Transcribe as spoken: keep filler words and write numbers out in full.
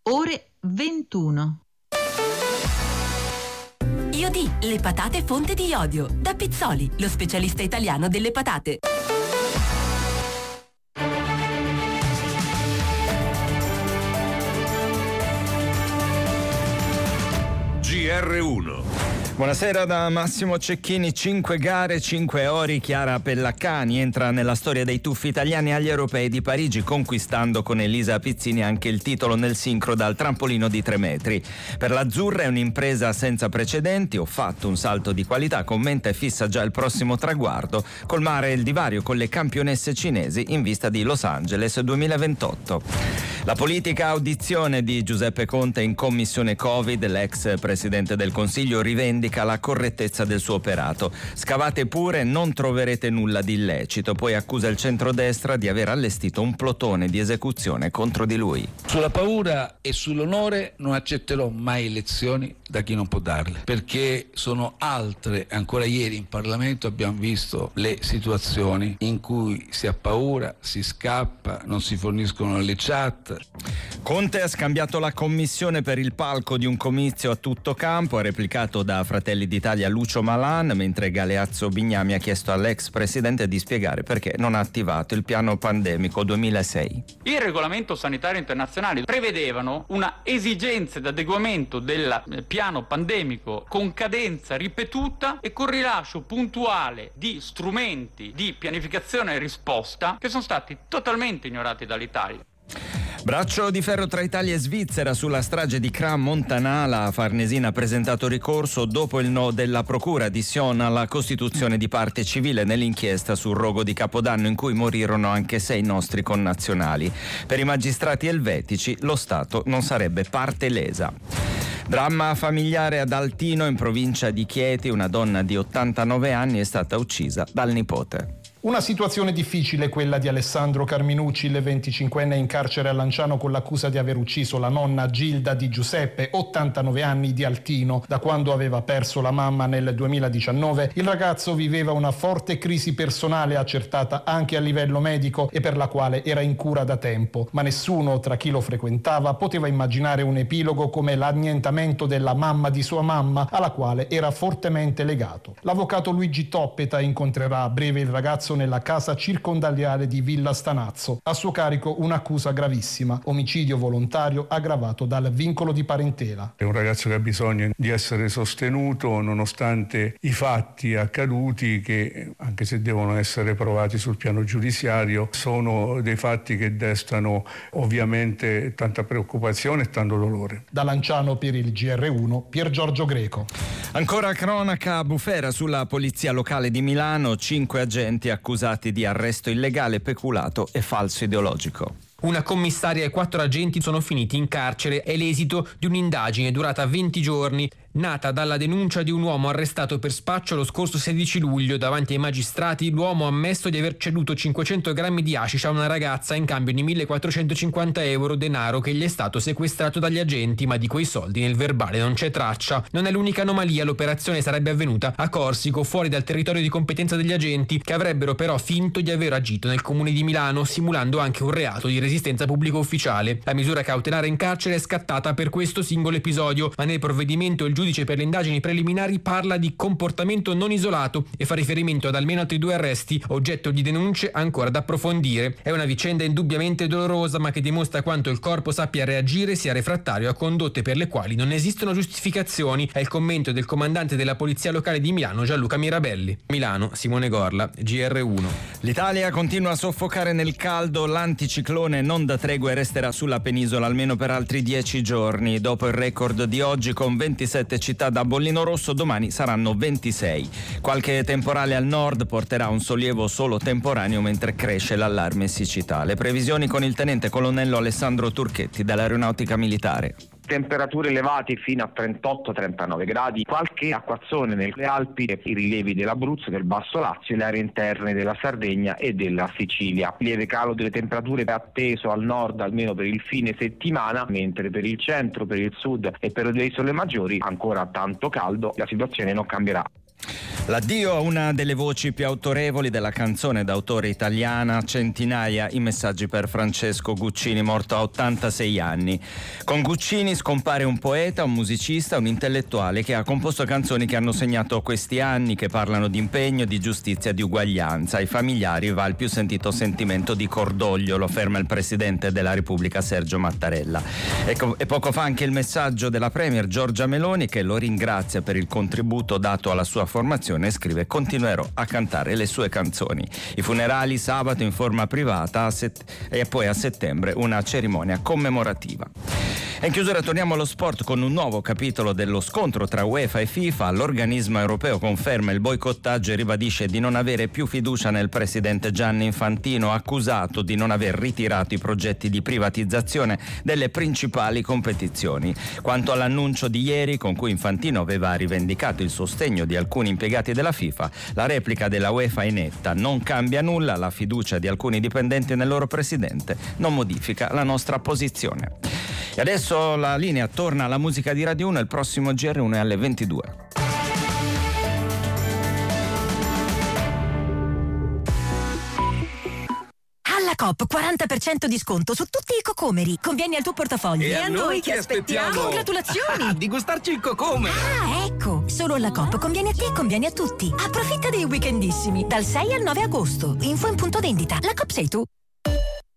ore ventuno. Iodi, le patate fonte di iodio. Da Pizzoli, lo specialista italiano delle patate. G R uno. Buonasera da Massimo Cecchini. Cinque gare, cinque ori. Chiara Pellaccani entra nella storia dei tuffi italiani agli Europei di Parigi, conquistando con Elisa Pizzini anche il titolo nel sincro dal trampolino di tre metri. Per l'azzurra è un'impresa senza precedenti. Ho fatto un salto di qualità, commenta e fissa già il prossimo traguardo: colmare il divario con le campionesse cinesi in vista di Los Angeles duemilaventotto. La politica, audizione di Giuseppe Conte in commissione Covid. L'ex presidente del Consiglio rivendica la correttezza del suo operato. Scavate pure, non troverete nulla di illecito. Poi accusa il centrodestra di aver allestito un plotone di esecuzione contro di lui. Sulla paura e sull'onore non accetterò mai lezioni da chi non può darle, perché sono altre. Ancora ieri in Parlamento abbiamo visto le situazioni in cui si ha paura, si scappa, non si forniscono le chat. Conte ha scambiato la commissione per il palco di un comizio a tutto campo, ha replicato da Fratelli d'Italia Lucio Malan, mentre Galeazzo Bignami ha chiesto all'ex presidente di spiegare perché non ha attivato il piano pandemico duemilasei. Il regolamento sanitario internazionale prevedevano una esigenza di adeguamento del piano pandemico con cadenza ripetuta e con rilascio puntuale di strumenti di pianificazione e risposta che sono stati totalmente ignorati dall'Italia. Braccio di ferro tra Italia e Svizzera sulla strage di Cram Montanà. La Farnesina ha presentato ricorso dopo il no della procura di Sion alla costituzione di parte civile nell'inchiesta sul rogo di Capodanno in cui morirono anche sei nostri connazionali. Per i magistrati elvetici lo Stato non sarebbe parte lesa. Dramma familiare ad Altino in provincia di Chieti. Una donna di ottantanove anni è stata uccisa dal nipote. Una situazione difficile quella di Alessandro Carminucci, il venticinquenne in carcere a Lanciano con l'accusa di aver ucciso la nonna Gilda Di Giuseppe, ottantanove anni, di Altino. Da quando aveva perso la mamma nel duemiladiciannove, il ragazzo viveva una forte crisi personale accertata anche a livello medico e per la quale era in cura da tempo. Ma nessuno tra chi lo frequentava poteva immaginare un epilogo come l'annientamento della mamma di sua mamma, alla quale era fortemente legato. L'avvocato Luigi Toppeta incontrerà a breve il ragazzo nella casa circondariale di Villa Stanazzo. A suo carico un'accusa gravissima: omicidio volontario aggravato dal vincolo di parentela. È un ragazzo che ha bisogno di essere sostenuto nonostante i fatti accaduti che, anche se devono essere provati sul piano giudiziario, sono dei fatti che destano ovviamente tanta preoccupazione e tanto dolore. Da Lanciano per il G R uno, Pier Giorgio Greco. Ancora cronaca a bufera sulla polizia locale di Milano. Cinque agenti accusati di arresto illegale, peculato e falso ideologico. Una commissaria e quattro agenti sono finiti in carcere. È l'esito di un'indagine durata venti giorni, nata dalla denuncia di un uomo arrestato per spaccio lo scorso sedici luglio. Davanti ai magistrati l'uomo ha ammesso di aver ceduto cinquecento grammi di hashish a una ragazza in cambio di millequattrocentocinquanta euro, denaro che gli è stato sequestrato dagli agenti, ma di quei soldi nel verbale non c'è traccia. Non è l'unica anomalia, l'operazione sarebbe avvenuta a Corsico, fuori dal territorio di competenza degli agenti, che avrebbero però finto di aver agito nel comune di Milano, simulando anche un reato di resistenza pubblico ufficiale. La misura cautelare in carcere è scattata per questo singolo episodio, ma nel provvedimento il giudice per le indagini preliminari parla di comportamento non isolato e fa riferimento ad almeno altri due arresti, oggetto di denunce ancora da approfondire. È una vicenda indubbiamente dolorosa, ma che dimostra quanto il corpo sappia reagire, sia refrattario a condotte per le quali non esistono giustificazioni. È il commento del comandante della polizia locale di Milano, Gianluca Mirabelli. Milano, Simone Gorla, G R uno. L'Italia continua a soffocare nel caldo. L'anticiclone non dà tregua e resterà sulla penisola almeno per altri dieci giorni. Dopo il record di oggi con ventisette città da bollino rosso, domani saranno ventisei. Qualche temporale al nord porterà un sollievo solo temporaneo mentre cresce l'allarme siccità. Le previsioni con il tenente colonnello Alessandro Turchetti dell'Aeronautica Militare. Temperature elevate fino a trentotto trentanove gradi, qualche acquazzone nelle Alpi, i rilievi dell'Abruzzo, del Basso Lazio, le aree interne della Sardegna e della Sicilia. Lieve calo delle temperature atteso al nord almeno per il fine settimana, mentre per il centro, per il sud e per le isole maggiori ancora tanto caldo, la situazione non cambierà. L'addio a una delle voci più autorevoli della canzone d'autore italiana, centinaia i messaggi per Francesco Guccini, morto a ottantasei anni. Con Guccini scompare un poeta, un musicista, un intellettuale che ha composto canzoni che hanno segnato questi anni, che parlano di impegno, di giustizia, di uguaglianza. Ai familiari va il più sentito sentimento di cordoglio, lo afferma il presidente della Repubblica Sergio Mattarella. Ecco, e poco fa anche il messaggio della premier Giorgia Meloni, che lo ringrazia per il contributo dato alla sua formazione e scrive: continuerò a cantare le sue canzoni. I funerali sabato in forma privata set- e poi a settembre una cerimonia commemorativa. E in chiusura torniamo allo sport con un nuovo capitolo dello scontro tra UEFA e FIFA. L'organismo europeo conferma il boicottaggio e ribadisce di non avere più fiducia nel presidente Gianni Infantino, accusato di non aver ritirato i progetti di privatizzazione delle principali competizioni. Quanto all'annuncio di ieri con cui Infantino aveva rivendicato il sostegno di alcuni impiegati della FIFA, la replica della UEFA è netta: non cambia nulla, la fiducia di alcuni dipendenti nel loro presidente non modifica la nostra posizione. E adesso la linea torna alla musica di Radio uno, il prossimo G R uno è alle ventidue. Alla Coop quaranta per cento di sconto su tutti i cocomeri. Convieni al tuo portafoglio. E, e a noi che aspettiamo? Congratulazioni! Di gustarci il cocomere. Ah, ecco! Solo alla Coop conviene a te e conviene a tutti. Approfitta dei weekendissimi dal sei al nove agosto. Info in punto vendita. La Coop sei tu.